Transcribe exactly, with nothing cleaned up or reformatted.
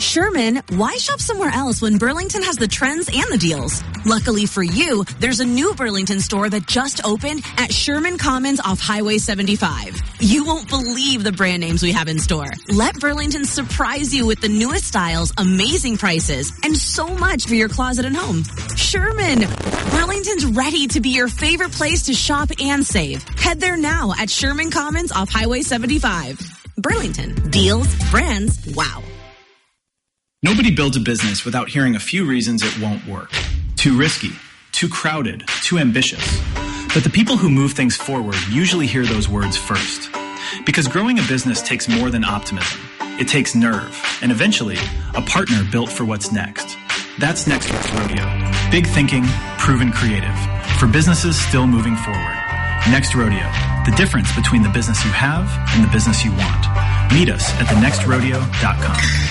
Sherman, why shop somewhere else when Burlington has the trends and the deals? Luckily for you, there's a new Burlington store that just opened at Sherman Commons off Highway seventy-five. You won't believe the brand names we have in store. Let Burlington surprise you with the newest styles, amazing prices, and so much for your closet and home. Sherman, Burlington's ready to be your favorite place to shop and save. Head there now at Sherman Commons off Highway seventy-five. Burlington. Deals, brands, wow. Nobody builds a business without hearing a few reasons it won't work. Too risky, too crowded, too ambitious. But the people who move things forward usually hear those words first. Because growing a business takes more than optimism. It takes nerve, and eventually, a partner built for what's next. That's Next Rodeo. Big thinking, proven creative. For businesses still moving forward. Next Rodeo. The difference between the business you have and the business you want. Meet us at the next rodeo dot com.